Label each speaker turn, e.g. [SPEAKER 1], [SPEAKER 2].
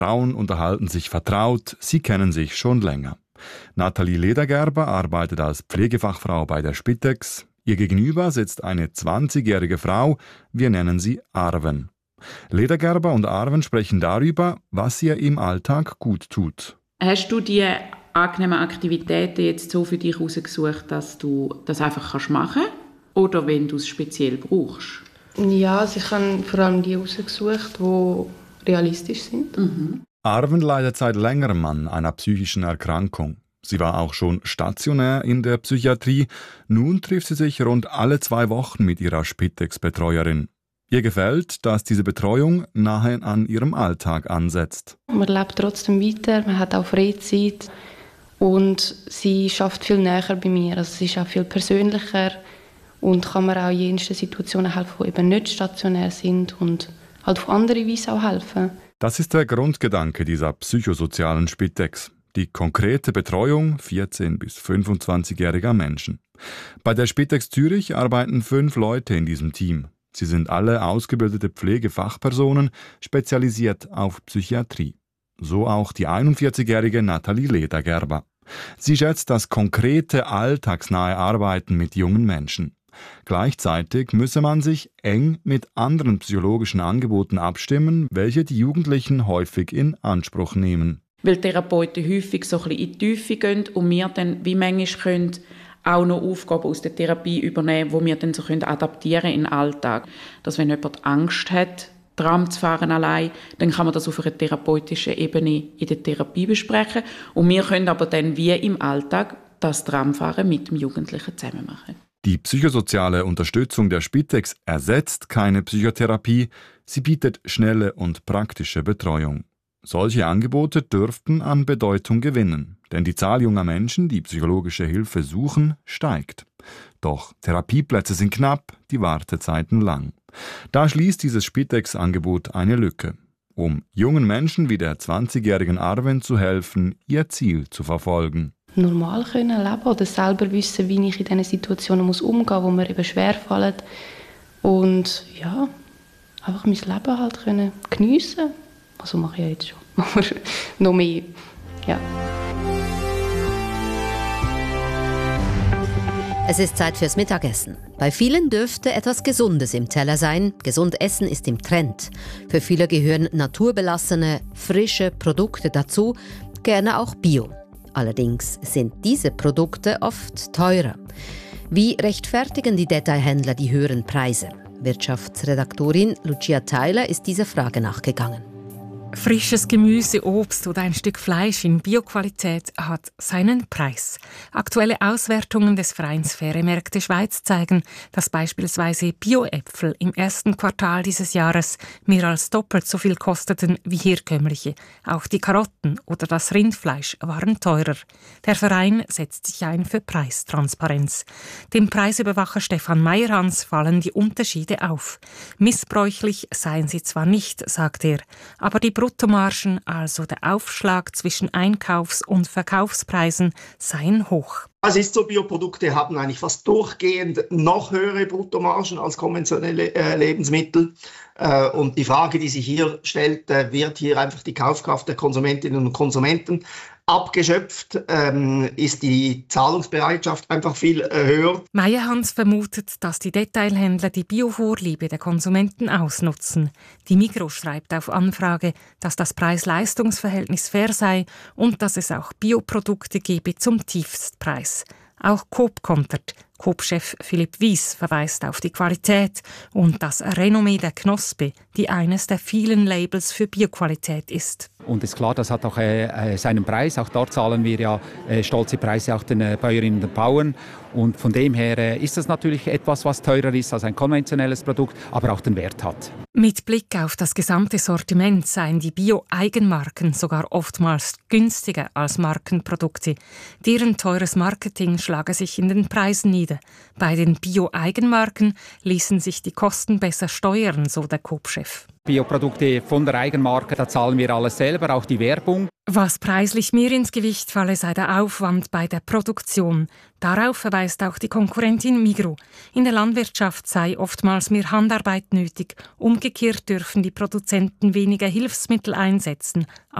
[SPEAKER 1] Frauen unterhalten sich vertraut, sie kennen sich schon länger. Nathalie Ledergerber arbeitet als Pflegefachfrau bei der Spitex. Ihr gegenüber sitzt eine 20-jährige Frau, wir nennen sie Arwen. Ledergerber und Arwen sprechen darüber, was ihr im Alltag gut tut.
[SPEAKER 2] Hast du die angenehmen Aktivitäten jetzt so für dich herausgesucht, dass du das einfach machen kannst? Oder wenn du es speziell brauchst?
[SPEAKER 3] Ja, also ich habe vor allem die herausgesucht, die realistisch sind.
[SPEAKER 1] Arwen leidet seit längerem an einer psychischen Erkrankung. Sie war auch schon stationär in der Psychiatrie. Nun trifft sie sich rund alle 2 Wochen mit ihrer Spitex-Betreuerin. Ihr gefällt, dass diese Betreuung nahe an ihrem Alltag ansetzt.
[SPEAKER 3] Man lebt trotzdem weiter, man hat auch Freizeit und sie schafft viel näher bei mir. Also sie ist auch viel persönlicher und kann mir auch in jensten Situationen helfen, die eben nicht stationär sind und halt auf andere Weise auch helfen.
[SPEAKER 1] Das ist der Grundgedanke dieser psychosozialen Spitex. Die konkrete Betreuung 14- bis 25-jähriger Menschen. Bei der Spitex Zürich arbeiten 5 Leute in diesem Team. Sie sind alle ausgebildete Pflegefachpersonen, spezialisiert auf Psychiatrie. So auch die 41-jährige Nathalie Ledergerber. Sie schätzt das konkrete, alltagsnahe Arbeiten mit jungen Menschen. Gleichzeitig müsse man sich eng mit anderen psychologischen Angeboten abstimmen, welche die Jugendlichen häufig in Anspruch nehmen.
[SPEAKER 2] Weil Therapeuten häufig so ein bisschen in die Tiefe gehen und wir dann wie manchmal können auch noch Aufgaben aus der Therapie übernehmen, die wir dann so adaptieren in den Alltag. Dass wenn jemand Angst hat, Tram zu fahren allein, dann kann man das auf einer therapeutischen Ebene in der Therapie besprechen. Und wir können aber dann wie im Alltag das Tramfahren mit dem Jugendlichen zusammen machen.
[SPEAKER 1] Die psychosoziale Unterstützung der Spitex ersetzt keine Psychotherapie, sie bietet schnelle und praktische Betreuung. Solche Angebote dürften an Bedeutung gewinnen, denn die Zahl junger Menschen, die psychologische Hilfe suchen, steigt. Doch Therapieplätze sind knapp, die Wartezeiten lang. Da schließt dieses Spitex-Angebot eine Lücke, um jungen Menschen wie der 20-jährigen Arwen zu helfen, ihr Ziel zu verfolgen.
[SPEAKER 3] Normal können leben oder selber wissen, wie ich in diesen Situationen umgehen muss, wo mir eben schwerfallen. Und ja, einfach mein Leben halt können geniessen. Also mache ich ja jetzt schon, aber noch mehr, ja.
[SPEAKER 4] Es ist Zeit fürs Mittagessen. Bei vielen dürfte etwas Gesundes im Teller sein. Gesund essen ist im Trend. Für viele gehören naturbelassene, frische Produkte dazu, gerne auch Bio. Allerdings sind diese Produkte oft teurer. Wie rechtfertigen die Detailhändler die höheren Preise? Wirtschaftsredaktorin Lucia Theiler ist dieser Frage nachgegangen.
[SPEAKER 5] Frisches Gemüse, Obst oder ein Stück Fleisch in Bioqualität hat seinen Preis. Aktuelle Auswertungen des Vereins Faire Märkte Schweiz zeigen, dass beispielsweise Bio-Äpfel im ersten Quartal dieses Jahres mehr als doppelt so viel kosteten wie herkömmliche. Auch die Karotten oder das Rindfleisch waren teurer. Der Verein setzt sich ein für Preistransparenz. Dem Preisüberwacher Stefan Meyerhans fallen die Unterschiede auf. Missbräuchlich seien sie zwar nicht, sagt er, aber die Bruttomargen, also der Aufschlag zwischen Einkaufs- und Verkaufspreisen, seien hoch.
[SPEAKER 6] Es ist so, Bioprodukte haben eigentlich fast durchgehend noch höhere Bruttomargen als konventionelle Lebensmittel. Und die Frage, die sich hier stellt, wird hier einfach die Kaufkraft der Konsumentinnen und Konsumenten abgeschöpft, ist die Zahlungsbereitschaft einfach viel höher.
[SPEAKER 5] Meyerhans vermutet, dass die Detailhändler die Biovorliebe der Konsumenten ausnutzen. Die Migros schreibt auf Anfrage, dass das Preis-Leistungs-Verhältnis fair sei und dass es auch Bioprodukte gebe zum Tiefstpreis. Auch Coop kontert. Coop-Chef Philipp Wies verweist auf die Qualität und das Renommee der Knospe, die eines der vielen Labels für Bioqualität ist.
[SPEAKER 7] Und ist klar, das hat auch seinen Preis. Auch dort zahlen wir ja stolze Preise auch den Bäuerinnen und Bauern. Und von dem her ist das natürlich etwas, was teurer ist als ein konventionelles Produkt, aber auch den Wert hat.
[SPEAKER 5] Mit Blick auf das gesamte Sortiment seien die Bio-Eigenmarken sogar oftmals günstiger als Markenprodukte. Deren teures Marketing schlage sich in den Preisen nieder. Bei den Bio-Eigenmarken ließen sich die Kosten besser steuern, so der Coop-Chef.
[SPEAKER 7] Bioprodukte von der Eigenmarke, da zahlen wir alles selber, auch die Werbung.
[SPEAKER 5] Was preislich mehr ins Gewicht falle, sei der Aufwand bei der Produktion. Darauf verweist auch die Konkurrentin Migros. In der Landwirtschaft sei oftmals mehr Handarbeit nötig. Umgekehrt dürfen die Produzenten weniger Hilfsmittel einsetzen.